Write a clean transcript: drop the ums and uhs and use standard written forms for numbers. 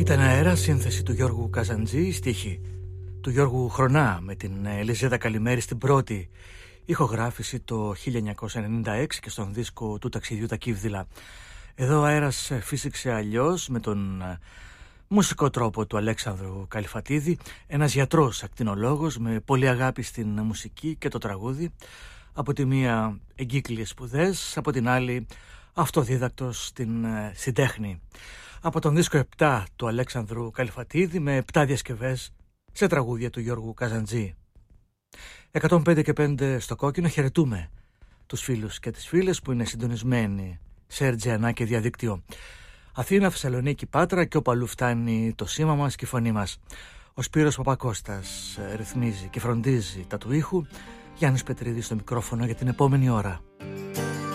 Ήταν αέρα, σύνθεση του Γιώργου Καζαντζή, στίχη του Γιώργου Χρονά με την Ελιζέτα Καλημέρη στην πρώτη ηχογράφηση το 1996 και στον δίσκο του ταξιδιού τα Κύβδηλα. Εδώ ο αέρας φύσηξε αλλιώς με τον μουσικό τρόπο του Αλέξανδρου Καλυφατίδη, ένας γιατρός ακτινολόγος με πολύ αγάπη στην μουσική και το τραγούδι, από τη μία εγκύκλειες σπουδές, από την άλλη αυτοδίδακτος στην τέχνη. Από τον δίσκο 7 του Αλέξανδρου Καλυφατίδη με 7 διασκευές σε τραγούδια του Γιώργου Καζαντζή. 105 και 5 στο κόκκινο, χαιρετούμε τους φίλους και τις φίλες που είναι συντονισμένοι σε RGNA και διαδίκτυο. Αθήνα, Θεσσαλονίκη, Πάτρα και όπου αλλού φτάνει το σήμα μας και η φωνή μας. Ο Σπύρος Παπακώστας ρυθμίζει και φροντίζει τα του ήχου. Γιάννης Πετρίδης στο μικρόφωνο για την επόμενη ώρα.